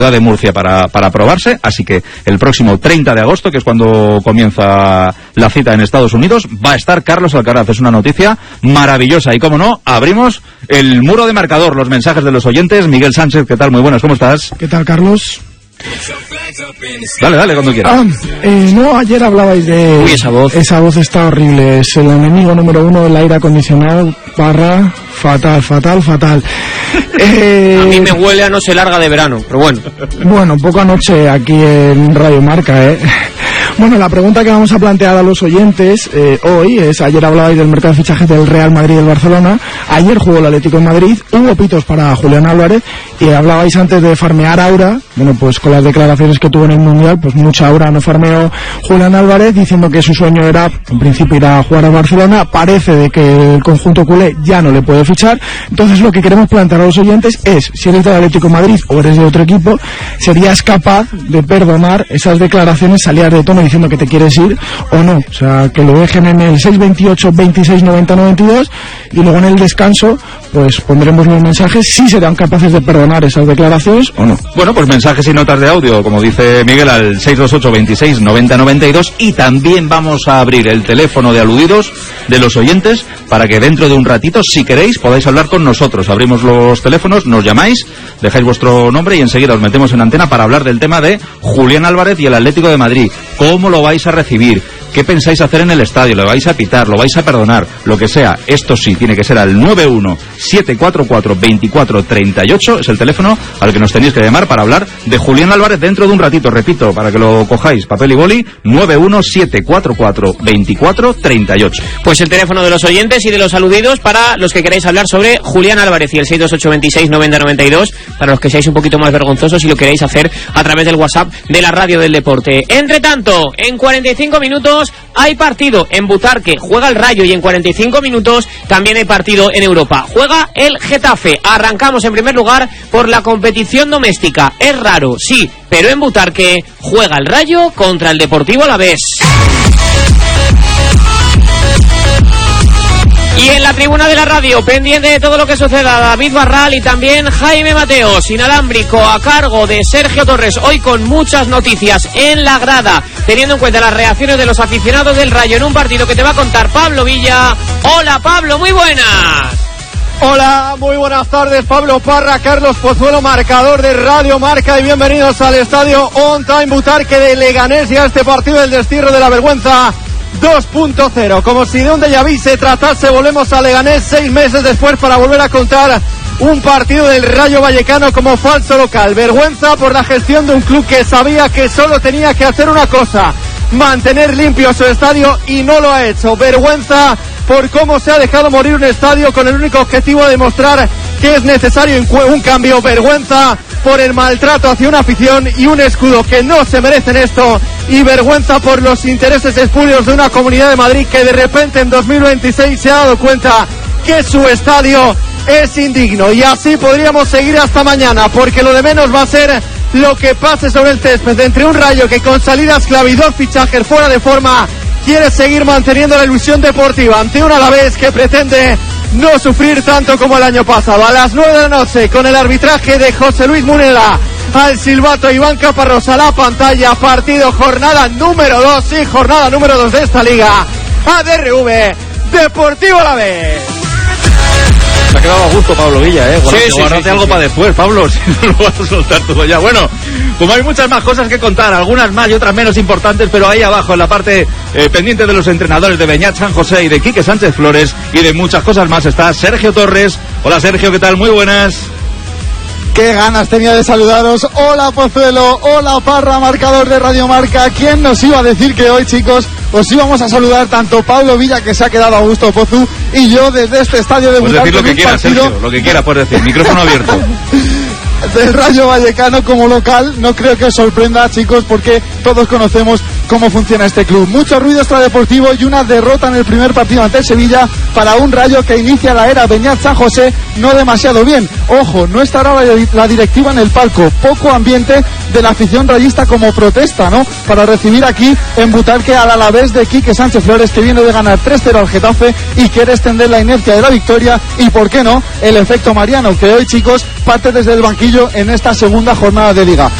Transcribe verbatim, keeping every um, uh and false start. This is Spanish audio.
de Murcia para, para probarse, así que el próximo treinta de agosto, que es cuando comienza la cita en Estados Unidos, va a estar Carlos Alcaraz. Es una noticia maravillosa y, como no, abrimos el muro de marcador, los mensajes de los oyentes. Miguel Sánchez, ¿qué tal? Muy buenas, ¿cómo estás? ¿Qué tal, Carlos? Dale, dale, cuando quieras. Ah, eh, no, ayer hablabais de... Uy, esa voz. Esa voz está horrible, es el enemigo número uno del aire acondicionado, barra, fatal, fatal, fatal. Eh... A mí me huele a no se larga de verano, pero bueno. Bueno, poca noche aquí en Radio Marca, ¿eh? Bueno, la pregunta que vamos a plantear a los oyentes eh, hoy es, ayer hablabais del mercado de fichajes del Real Madrid y del Barcelona, ayer jugó el Atlético de Madrid, hubo pitos para Julián Álvarez, y hablabais antes de farmear aura. Bueno, pues con las declaraciones que tuvo en el Mundial, pues mucha aura no farmeó Julián Álvarez, diciendo que su sueño era, en principio, ir a jugar a Barcelona. Parece de que el conjunto culé ya no le puede fichar. Entonces lo que queremos plantear a los oyentes es, si eres del Atlético de Madrid o eres de otro equipo, ¿serías capaz de perdonar esas declaraciones, salidas de tono diciendo que te quieres ir o no? O sea, que lo dejen en el seis veintiocho, veintiséis, noventa, noventa y dos, y luego en el descanso pues pondremos los mensajes, si serán capaces de perdonar esas declaraciones o no. Bueno, pues mensajes y notas de audio, como dice Miguel, al seis dos ocho, veintiséis, noventa, noventa y dos, y también vamos a abrir el teléfono de aludidos de los oyentes para que dentro de un ratito, si queréis, podáis hablar con nosotros. Abrimos los teléfonos, nos llamáis, dejáis vuestro nombre y enseguida os metemos en antena para hablar del tema de Julián Álvarez y el Atlético de Madrid. ¿Cómo lo vais a recibir? ¿Qué pensáis hacer en el estadio? ¿Lo vais a pitar? ¿Lo vais a perdonar? Lo que sea. Esto sí, tiene que ser al nueve uno siete cuatro cuatro, veinticuatro treinta y ocho. Es el teléfono al que nos tenéis que llamar para hablar de Julián Álvarez dentro de un ratito. Repito, para que lo cojáis, papel y boli, nueve uno siete cuatro cuatro, veinticuatro treinta y ocho. Pues el teléfono de los oyentes y de los aludidos para los que queráis hablar sobre Julián Álvarez, y el seis dos ocho, veintiséis, noventa, noventa y dos para los que seáis un poquito más vergonzosos y lo queréis hacer a través del WhatsApp de la Radio del Deporte. Entre tanto, en cuarenta y cinco minutos hay partido en Butarque, juega el Rayo, y en cuarenta y cinco minutos también hay partido en Europa, juega el Getafe. Arrancamos en primer lugar por la competición doméstica. Es raro, sí, pero en Butarque juega el Rayo contra el Deportivo Alavés. Y en la tribuna de la radio, pendiente de todo lo que suceda, David Barral y también Jaime Mateos, inalámbrico a cargo de Sergio Torres, hoy con muchas noticias en la grada, teniendo en cuenta las reacciones de los aficionados del Rayo en un partido que te va a contar Pablo Villa. Hola Pablo, muy buenas. Hola, muy buenas tardes, Pablo Parra, Carlos Pozuelo, marcador de Radio Marca, y bienvenidos al estadio On Time Butarque de Leganés y a este partido del destierro de la vergüenza dos punto cero. Como si de un déjà vu se tratase, volvemos a Leganés seis meses después para volver a contar un partido del Rayo Vallecano como falso local. Vergüenza por la gestión de un club que sabía que solo tenía que hacer una cosa: mantener limpio su estadio, y no lo ha hecho. Vergüenza por cómo se ha dejado morir un estadio con el único objetivo de demostrar que es necesario un cambio. Vergüenza por el maltrato hacia una afición y un escudo que no se merecen esto, y vergüenza por los intereses espurios de una Comunidad de Madrid que de repente en dos mil veintiséis se ha dado cuenta que su estadio es indigno. Y así podríamos seguir hasta mañana, porque lo de menos va a ser lo que pase sobre el césped entre un Rayo que con salidas clave y dos fichajes fuera de forma quiere seguir manteniendo la ilusión deportiva ante un Alavés que pretende no sufrir tanto como el año pasado. A las nueve de la noche, con el arbitraje de José Luis Munela, al silbato Iván Caparrós a la pantalla, partido jornada número dos, sí, jornada número dos de esta liga. A D R V, Deportivo Alavés. Se ha quedado a gusto Pablo Villa, ¿eh? Guárdate, sí, sí, guárdate sí, algo sí. para después, Pablo, si no lo vas a soltar todo ya. Bueno, como hay muchas más cosas que contar, algunas más y otras menos importantes, pero ahí abajo en la parte eh, pendiente de los entrenadores de Beñat San José y de Quique Sánchez Flores y de muchas cosas más está Sergio Torres. Hola Sergio, ¿qué tal? Muy buenas. Qué ganas tenía de saludaros. Hola Pozuelo, hola Parra, marcador de Radio Marca. ¿Quién nos iba a decir que hoy, chicos, os íbamos a saludar tanto Pablo Villa, que se ha quedado a gusto, Pozu, y yo desde este estadio de Puedes Butarque? decir lo que quieras, partido... Sergio, lo que quieras puedes decir, micrófono abierto. Del Rayo Vallecano como local. No creo que os sorprenda, chicos, porque todos conocemos cómo funciona este club. Mucho ruido extradeportivo y una derrota en el primer partido ante el Sevilla para un Rayo que inicia la era Beñat San José no demasiado bien. Ojo, no estará la, la directiva en el palco. Poco ambiente de la afición rayista como protesta, ¿no? Para recibir aquí en Butarque al Alavés de Quique Sánchez Flores, que viene de ganar tres cero al Getafe y quiere extender la inercia de la victoria. Y por qué no, el efecto Mariano, que hoy, chicos, parte desde el banquillo banquillo en esta segunda jornada de Liga.